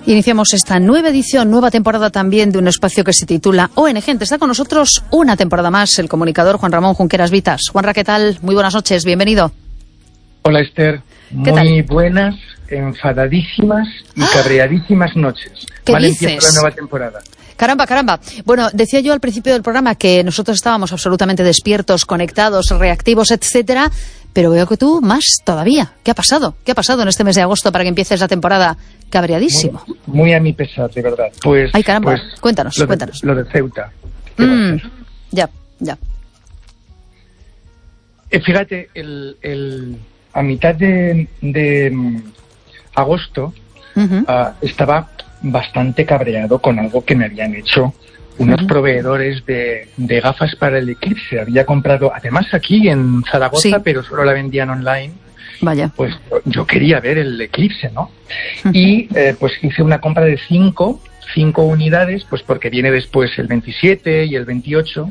Iniciamos esta nueva edición, nueva temporada también de un espacio que se titula ONG. Está con nosotros una temporada más el comunicador Juan Ramón Junqueras Vitas. Juanra, ¿qué tal? Muy buenas noches, bienvenido. Hola Esther, muy buenas, enfadadísimas y cabreadísimas noches. ¿Qué dices? Empieza la nueva temporada. Caramba. Bueno, decía yo al principio del programa que nosotros estábamos absolutamente despiertos, conectados, reactivos, etcétera, pero veo que tú más todavía. ¿Qué ha pasado? ¿Qué ha pasado en este mes de agosto para que empieces la temporada cabreadísimo? Muy a mi pesar, de verdad. Ay, caramba, cuéntanos. Lo de Ceuta. Ya. Fíjate, a mitad de agosto estaba bastante cabreado con algo que me habían hecho unos proveedores de gafas para el eclipse. Había comprado, además aquí en Zaragoza, pero solo la vendían online. Vaya. Pues yo quería ver el eclipse, ¿no? Y pues hice una compra de 5 unidades, pues porque viene después el 27 y el 28.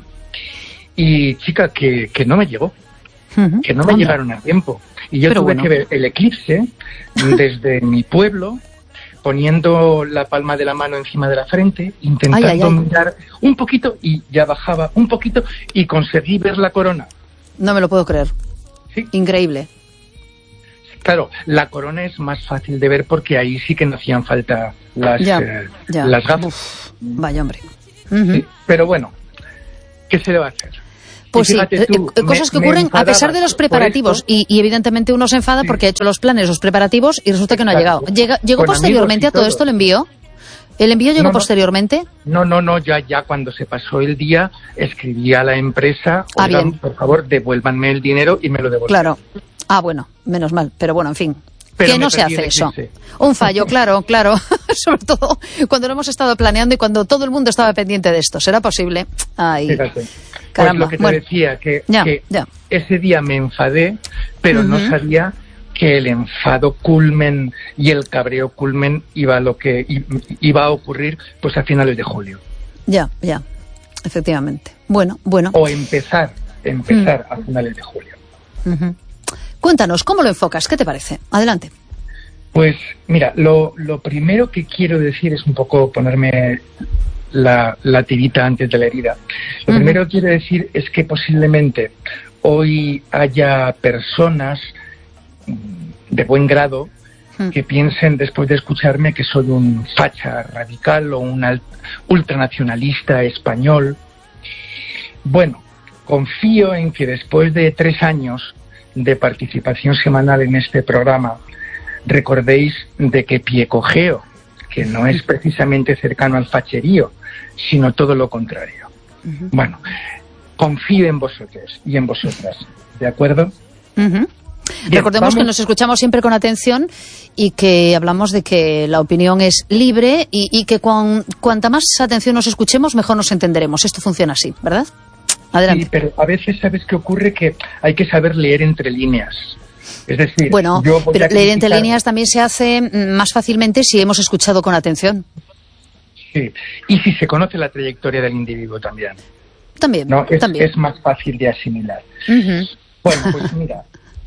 Y chica, que no me llegó. Que no me llegaron a tiempo. Y yo tuve que ver el eclipse desde mi pueblo, poniendo la palma de la mano encima de la frente, intentando mirar un poquito y ya bajaba un poquito y conseguí ver la corona. No me lo puedo creer. Sí. Increíble. Claro, la corona es más fácil de ver porque ahí sí que no hacían falta las gafas. Uf, vaya hombre. Sí, pero bueno, ¿qué se le va a hacer? Pues sí, cosas que ocurren a pesar de los preparativos y evidentemente uno se enfada porque ha hecho los planes, los preparativos y resulta que no ha llegado. ¿Llegó posteriormente a todo esto el envío? ¿El envío llegó posteriormente? No, ya cuando se pasó el día escribí a la empresa, oigan, por favor, devuélvanme el dinero y me lo devolvieron. Claro. Bueno, menos mal, pero bueno, en fin. Pero que no se hace eso. Un fallo, claro. Sobre todo cuando lo hemos estado planeando y cuando todo el mundo estaba pendiente de esto. ¿Será posible? Ay, fíjate. caramba. Pues lo que te decía, que ese día me enfadé, pero no sabía que el enfado culmen y el cabreo culmen iba a ocurrir pues a finales de julio. Ya, efectivamente. Bueno. O empezar a finales de julio. Cuéntanos, ¿cómo lo enfocas? ¿Qué te parece? Adelante. Pues mira, lo primero que quiero decir es un poco ponerme la tirita antes de la herida. Lo primero que quiero decir es que posiblemente hoy haya personas de buen grado que piensen después de escucharme que soy un facha radical o un ultranacionalista español. Bueno, confío en que después de 3 años de participación semanal en este programa recordéis de que piecojeo, que no es precisamente cercano al facherío, sino todo lo contrario. Bueno, confío en vosotros y en vosotras, ¿de acuerdo? Bien, recordemos que nos escuchamos siempre con atención y que hablamos de que la opinión es libre y que cuanta más atención nos escuchemos, mejor nos entenderemos. Esto funciona así, ¿verdad? Adelante. Sí, pero a veces, ¿sabes qué ocurre? Que hay que saber leer entre líneas. Es decir, pero leer entre líneas también se hace más fácilmente si hemos escuchado con atención. Sí, y si se conoce la trayectoria del individuo también. También, ¿no? también. Es más fácil de asimilar. Bueno, pues mira,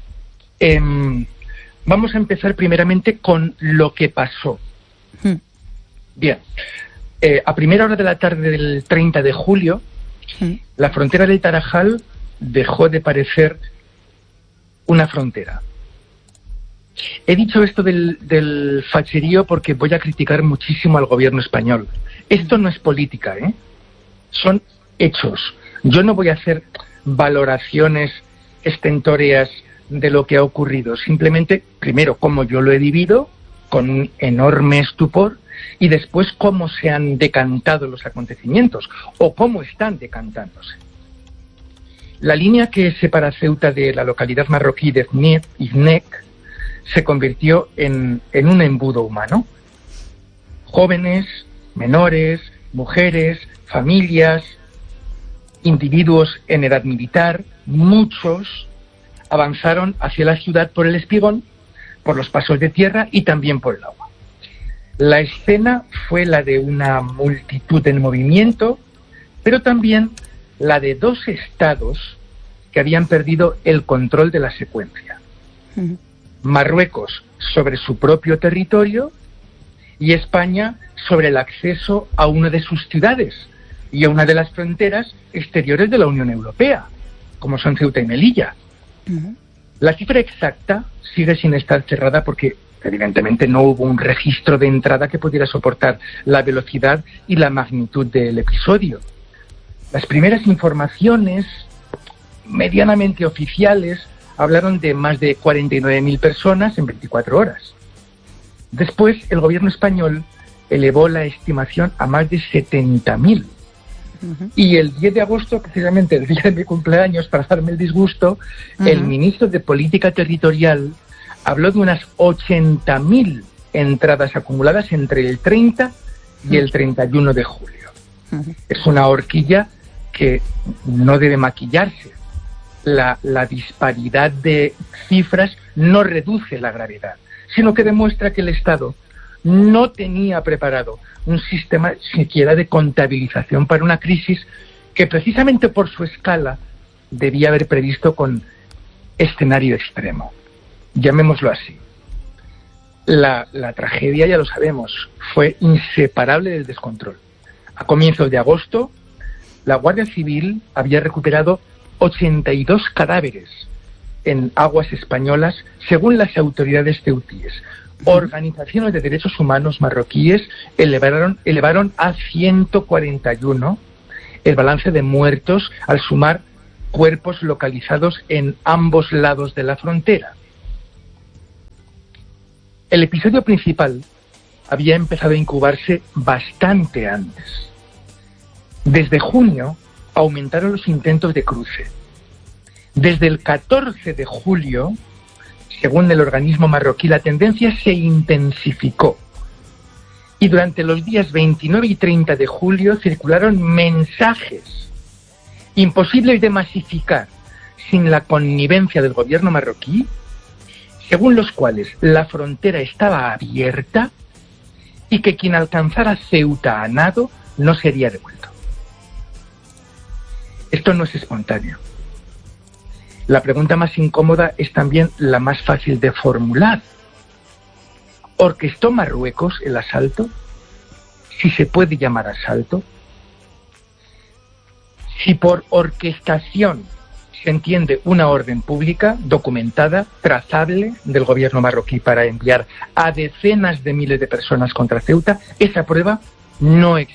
vamos a empezar primeramente con lo que pasó. Bien, a primera hora de la tarde del 30 de julio, la frontera del Tarajal dejó de parecer una frontera. He dicho esto del facherío porque voy a criticar muchísimo al gobierno español. Esto no es política, son hechos. Yo no voy a hacer valoraciones estentóreas de lo que ha ocurrido. Simplemente, primero, cómo yo lo he vivido, con un enorme estupor, y después cómo se han decantado los acontecimientos, o cómo están decantándose. La línea que separa Ceuta de la localidad marroquí de Ifnek se convirtió en un embudo humano. Jóvenes, menores, mujeres, familias, individuos en edad militar, muchos avanzaron hacia la ciudad por el espigón, por los pasos de tierra y también por el agua. La escena fue la de una multitud en movimiento, pero también la de 2 estados que habían perdido el control de la secuencia. Marruecos sobre su propio territorio y España sobre el acceso a una de sus ciudades y a una de las fronteras exteriores de la Unión Europea, como son Ceuta y Melilla. La cifra exacta sigue sin estar cerrada porque evidentemente no hubo un registro de entrada que pudiera soportar la velocidad y la magnitud del episodio. Las primeras informaciones medianamente oficiales hablaron de más de 49.000 personas en 24 horas. Después, el gobierno español elevó la estimación a más de 70.000. Y el 10 de agosto, precisamente el día de mi cumpleaños, para darme el disgusto, el ministro de Política Territorial habló de unas 80.000 entradas acumuladas entre el 30 y el 31 de julio. Es una horquilla que no debe maquillarse. La disparidad de cifras no reduce la gravedad, sino que demuestra que el Estado no tenía preparado un sistema siquiera de contabilización para una crisis que precisamente por su escala debía haber previsto con escenario extremo. Llamémoslo así. La tragedia, ya lo sabemos, fue inseparable del descontrol. A comienzos de agosto, la Guardia Civil había recuperado 82 cadáveres en aguas españolas, según las autoridades ceutíes. Organizaciones de derechos humanos marroquíes elevaron a 141 el balance de muertos al sumar cuerpos localizados en ambos lados de la frontera. El episodio principal había empezado a incubarse bastante antes. Desde junio aumentaron los intentos de cruce. Desde el 14 de julio, según el organismo marroquí, la tendencia se intensificó. Y durante los días 29 y 30 de julio circularon mensajes imposibles de masificar sin la connivencia del gobierno marroquí, según los cuales la frontera estaba abierta y que quien alcanzara Ceuta a nado no sería devuelto. Esto no es espontáneo. La pregunta más incómoda es también la más fácil de formular. ¿Orquestó Marruecos el asalto? Si se puede llamar asalto. Si por orquestación se entiende una orden pública, documentada, trazable, del gobierno marroquí para enviar a decenas de miles de personas contra Ceuta, esa prueba no existe.